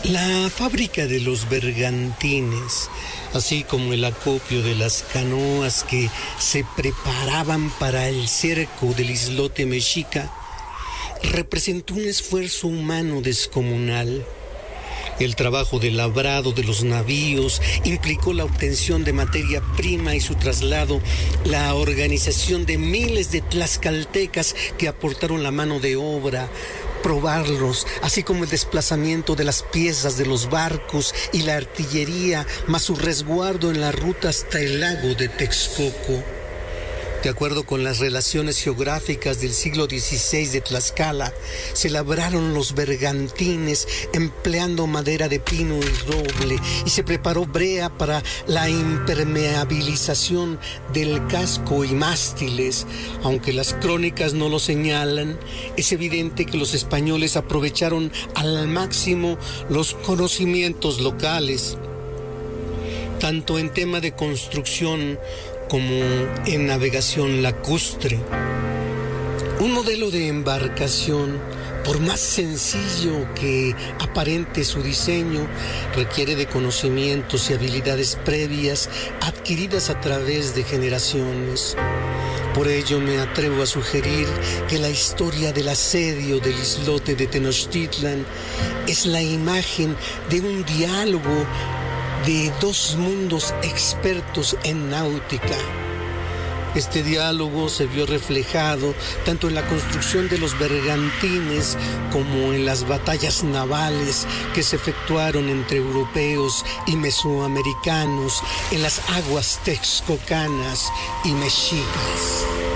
La fábrica de los bergantines, así como el acopio de las canoas que se preparaban para el cerco del islote mexica, representó un esfuerzo humano descomunal. El trabajo de labrado de los navíos implicó la obtención de materia prima y su traslado, la organización de miles de tlaxcaltecas que aportaron la mano de obra, probarlos, así como el desplazamiento de las piezas de los barcos y la artillería, más su resguardo en la ruta hasta el lago de Texcoco. De acuerdo con las relaciones geográficas del siglo XVI de Tlaxcala, se labraron los bergantines empleando madera de pino y roble y se preparó brea para la impermeabilización del casco y mástiles. Aunque las crónicas no lo señalan, es evidente que los españoles aprovecharon al máximo los conocimientos locales, tanto en tema de construcción como en navegación lacustre. Un modelo de embarcación, por más sencillo que aparente su diseño, requiere de conocimientos y habilidades previas adquiridas a través de generaciones. Por ello me atrevo a sugerir que la historia del asedio del islote de Tenochtitlan es la imagen de un diálogo de dos mundos expertos en náutica. Este diálogo se vio reflejado tanto en la construcción de los bergantines como en las batallas navales que se efectuaron entre europeos y mesoamericanos en las aguas texcocanas y mexicas.